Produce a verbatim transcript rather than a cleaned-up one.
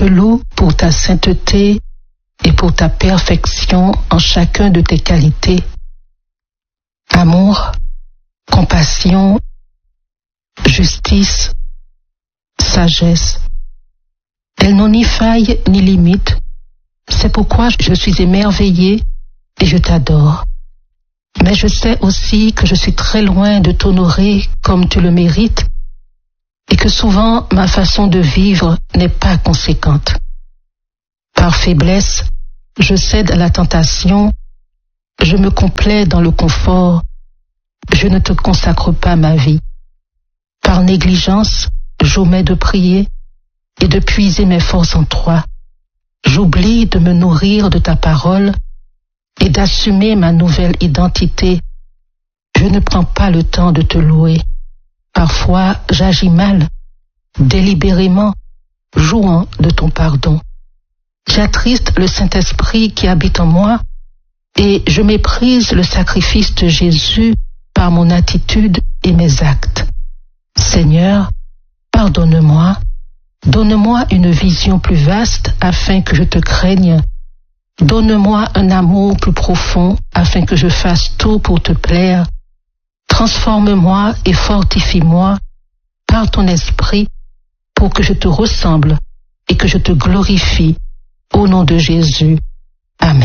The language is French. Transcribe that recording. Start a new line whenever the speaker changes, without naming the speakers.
te loue pour ta sainteté et pour ta perfection en chacun de tes qualités. Amour, compassion, justice, sagesse. Elles n'ont ni faille ni limite. C'est pourquoi je suis émerveillé et je t'adore. Mais je sais aussi que je suis très loin de t'honorer comme tu le mérites et que souvent ma façon de vivre n'est pas conséquente. Par faiblesse, je cède à la tentation, je me complais dans le confort, je ne te consacre pas ma vie. Par négligence, j'omets de prier et de puiser mes forces en toi. J'oublie de me nourrir de ta parole et d'assumer ma nouvelle identité. Je ne prends pas le temps de te louer. Parfois, j'agis mal, délibérément, jouant de ton pardon. J'attriste le Saint-Esprit qui habite en moi et je méprise le sacrifice de Jésus par mon attitude et mes actes. Seigneur, pardonne-moi, donne-moi une vision plus vaste afin que je te craigne. Donne-moi un amour plus profond afin que je fasse tout pour te plaire. Transforme-moi et fortifie-moi par ton esprit pour que je te ressemble et que je te glorifie. Au nom de Jésus.